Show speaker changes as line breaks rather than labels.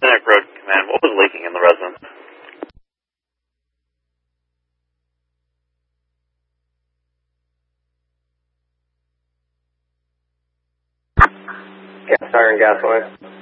Senate Road Command, what was leaking in the residence?
Gas, siren, gasoline.